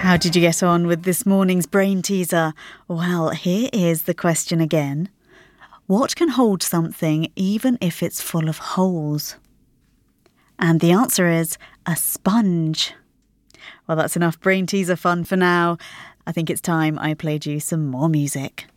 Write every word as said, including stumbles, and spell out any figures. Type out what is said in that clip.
How did you get on with this morning's brain teaser? Well, here is the question again. What can hold something even if it's full of holes? And the answer is a sponge. Well, that's enough brain teaser fun for now. I think it's time I played you some more music.